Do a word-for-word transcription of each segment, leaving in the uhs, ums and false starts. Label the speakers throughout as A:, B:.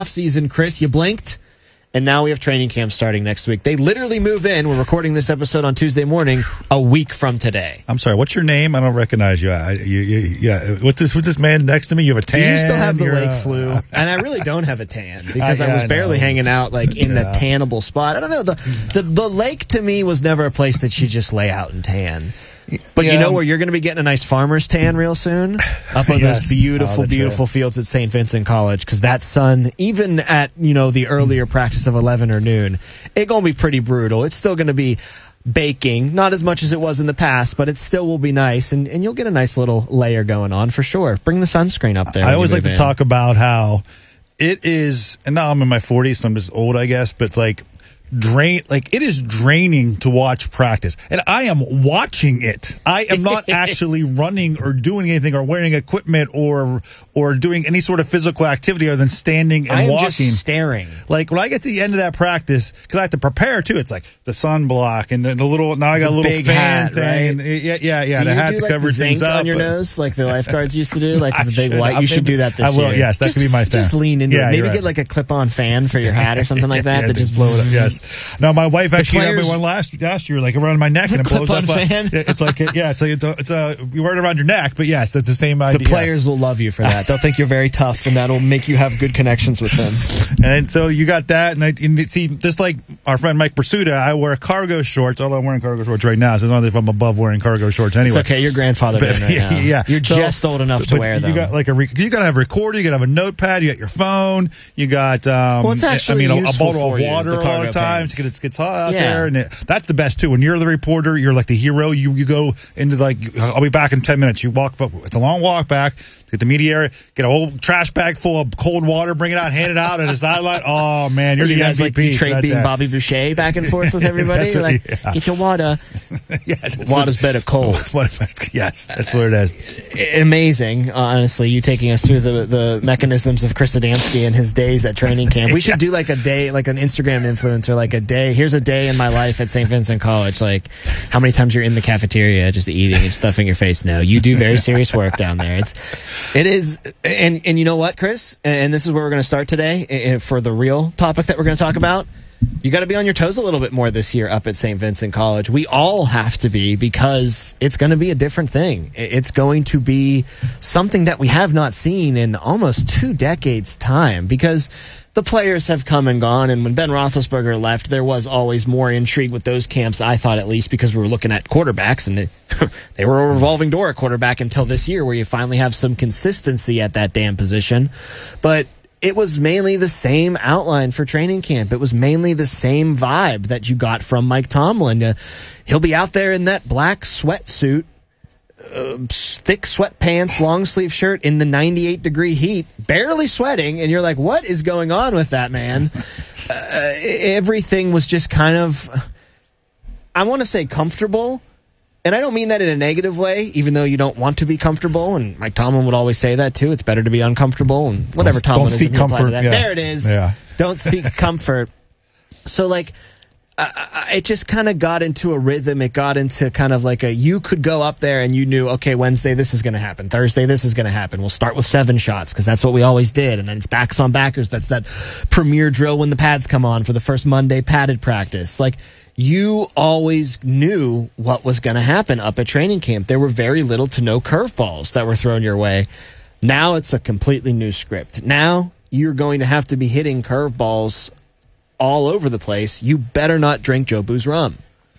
A: season, Chris. You blinked, and now we have training camp starting next week. They literally move in. We're recording this episode on Tuesday morning, a week from today.
B: I'm sorry. What's your name? I don't recognize you. I, you, you yeah. What's this? What's this man next to me? You have a tan.
A: Do you still have the
B: You're,
A: lake
B: uh,
A: flu? And I really don't have a tan because
B: I,
A: I was
B: I
A: barely
B: know.
A: hanging out like in
B: Yeah.
A: the tannable spot. I don't know. The, the the lake to me was never a place that you just lay out and tan. But
B: Yeah.
A: you know where you're going to be getting a nice farmer's tan real soon? Up on
B: Yes.
A: those beautiful,
B: Oh, that's
A: beautiful
B: right.
A: fields at Saint Vincent College, because that sun, even at, you know, the earlier practice of eleven or noon, it's going to be pretty brutal. It's still going to be baking, not as much as it was in the past, but it still will be nice, and, and you'll get a nice little layer going on for sure. Bring the sunscreen up there.
B: I
A: when
B: always
A: you
B: like
A: move
B: to
A: in.
B: talk about how it is, and now I'm in my forties, so I'm just old, I guess, but it's like drain, like it is draining to watch practice, and I am watching it. I am not actually running or doing anything or wearing equipment or or doing any sort of physical activity other than standing and
A: I am
B: walking.
A: just staring.
B: Like when I get to the end of that practice, because I have to prepare too. It's like the sunblock and the little. Now I got
A: The
B: a little
A: big
B: fan
A: hat,
B: thing.
A: right?
B: And yeah, yeah, yeah.
A: Do
B: The
A: you
B: hat
A: do
B: to
A: like
B: cover
A: the
B: things
A: zinc
B: up
A: on your
B: but-
A: nose, like the lifeguards used to do, like
B: I
A: the big
B: should.
A: white?
B: I'll
A: You should
B: maybe-
A: do that this
B: I will,
A: year.
B: yes, that
A: just,
B: could be my
A: Just
B: thing.
A: lean into
B: Yeah,
A: it. Maybe
B: you're
A: get
B: right.
A: like a clip-on fan for your hat or something like that.
B: Yeah,
A: that
B: to
A: just
B: blow it up. Yes. Now my wife actually got
A: players-
B: me one last last year, like around my neck, and it blows
A: clip-on
B: up. like-
A: fan?
B: Yeah, It's like a, yeah, it's like it's a, it's a you wear it around your neck, but yes, it's the same idea.
A: The players will love you for that. They'll think you're very tough, and that'll make you have good connections with them.
B: And so you got that, and, I, and see, just like our friend Mike Pursuta, I wear cargo shorts. Although I'm wearing cargo shorts right now, so it's not as if I'm above wearing cargo shorts anyway.
A: It's okay. You're grandfathered in right
B: yeah,
A: now.
B: yeah.
A: You're
B: So-
A: just old enough to
B: but
A: wear
B: you
A: them.
B: got like a re- you got to have a recorder. You got to have a notepad. You got your phone. You got um,
A: Well, it's actually
B: I mean, a, a
A: useful
B: bottle
A: for
B: of
A: you,
B: water
A: the
B: a lot
A: cargo
B: of times
A: pants.
B: because it gets hot out
A: Yeah.
B: there, and it, that's the best too. When you're the reporter, you're like the hero. You you go into like I'll be back in ten minutes. You walk, but it's a long walk back. Get the media area, get a whole trash bag full of cold water, bring it out, hand it out at a sideline. Oh man, you're
A: you
B: the
A: guys
B: M V
A: like
B: P.
A: you trade
B: for that
A: being
B: day.
A: Bobby Boucher back and forth with everybody.
B: That's
A: You're
B: what-
A: like,
B: yeah.
A: get your water.
B: yeah, that's
A: Water's
B: what-
A: better cold.
B: What if it's- yes, that's what it is.
A: Amazing, honestly, you taking us through the, the mechanisms of Chris Adamski and his days at training camp. We should do
B: Yes.
A: like a day, like an Instagram influencer, like a day. Here's a day in my life at Saint Vincent College. Like how many times you're in the cafeteria just eating and stuffing your face. No, you do very serious work down there. It's, it is, and and you know what, Chris? And this is where we're going to start today eh, for the real topic that we're going to talk about. You got to be on your toes a little bit more this year up at Saint Vincent College. We all have to be, because it's going to be a different thing. It's going to be something that we have not seen in almost two decades' time, because the players have come and gone. And when Ben Roethlisberger left, there was always more intrigue with those camps, I thought, at least, because we were looking at quarterbacks, and they, they were a revolving door at quarterback until this year, where you finally have some consistency at that damn position. But it was mainly the same outline for training camp. It was mainly the same vibe that you got from Mike Tomlin. Uh, he'll be out there in that black sweatsuit, uh, thick sweatpants, long sleeve shirt in the ninety-eight degree heat, barely sweating. And you're like, what is going on with that man? Uh, everything was just kind of, I want to say comfortable. And I don't mean that in a negative way, even though you don't want to be comfortable. And Mike Tomlin would always say that, too. It's better to be uncomfortable. And whatever
B: Don't-
A: Tomlin
B: don't
A: is,
B: seek
A: he'll apply to
B: comfort,
A: that.
B: yeah.
A: There it is.
B: Yeah.
A: Don't seek comfort. So, like, I, I, it just kind of got into a rhythm. It got into kind of like a, you could go up there and you knew, okay, Wednesday, this is going to happen. Thursday, this is going to happen. We'll start with seven shots because that's what we always did. And then it's backs on backers. That's that premier drill when the pads come on for the first Monday padded practice. Like, you always knew what was going to happen up at training camp. There were very little to no curveballs that were thrown your way. Now it's a completely new script. Now you're going to have to be hitting curveballs all over the place. You better not drink Joe Boo's rum.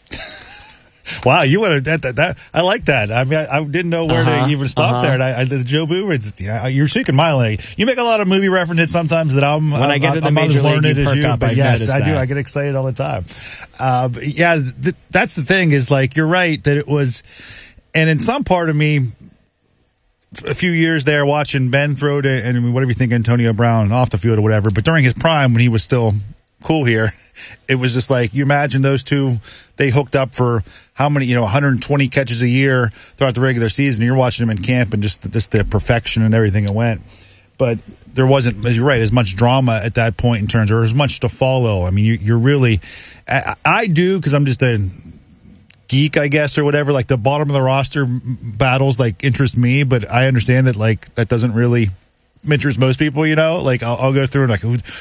B: Wow, you would have that, that, that. I like that. I mean, I, I didn't know where
A: Uh-huh,
B: to even stop
A: uh-huh.
B: there. And I, I, the Joe Boo, it's, yeah, you're speaking my language. You make a lot of movie references sometimes that I'm.
A: When I
B: I'm,
A: get to the
B: I'm not
A: major
B: as
A: league,
B: learned
A: you
B: as
A: perk
B: you,
A: up.
B: but
A: I've
B: yes,
A: noticed
B: I do.
A: that.
B: I get excited all the time. Uh, but yeah, th- that's the thing. Is like you're right that it was, and in some part of me, a few years there watching Ben throw to, and whatever you think Antonio Brown off the field or whatever, but during his prime when he was still cool here, it was just like, you imagine those two, they hooked up for how many, you know, one hundred twenty catches a year throughout the regular season. You're watching them in camp and just, just the perfection and everything that went. But there wasn't, as you're right, as much drama at that point in terms, or as much to follow. I mean, you, you're really, I, I do, because I'm just a geek, I guess, or whatever, like the bottom of the roster battles like interest me, but I understand that like that doesn't really Minter as most people, you know, like I'll, I'll go through and like, who,